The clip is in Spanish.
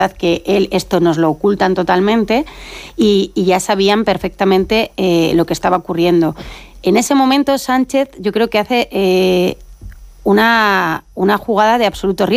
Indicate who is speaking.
Speaker 1: que esto nos lo ocultan totalmente y ya sabían perfectamente lo que estaba ocurriendo. En ese momento Sánchez yo creo que hace una jugada de absoluto riesgo.